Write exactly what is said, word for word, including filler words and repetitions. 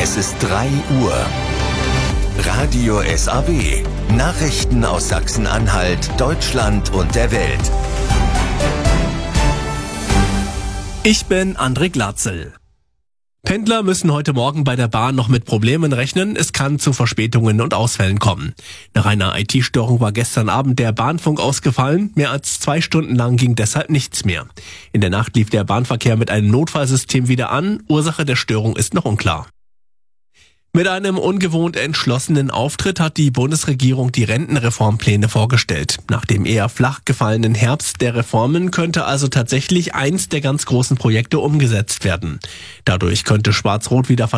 Es ist drei Uhr. Radio S A B. Nachrichten aus Sachsen-Anhalt, Deutschland und der Welt. Ich bin André Glatzel. Pendler müssen heute Morgen bei der Bahn noch mit Problemen rechnen. Es kann zu Verspätungen und Ausfällen kommen. Nach einer I T-Störung war gestern Abend der Bahnfunk ausgefallen. Mehr als zwei Stunden lang ging deshalb nichts mehr. In der Nacht lief der Bahnverkehr mit einem Notfallsystem wieder an. Ursache der Störung ist noch unklar. Mit einem ungewohnt entschlossenen Auftritt hat die Bundesregierung die Rentenreformpläne vorgestellt. Nach dem eher flach gefallenen Herbst der Reformen könnte also tatsächlich eins der ganz großen Projekte umgesetzt werden. Dadurch könnte Schwarz-Rot wieder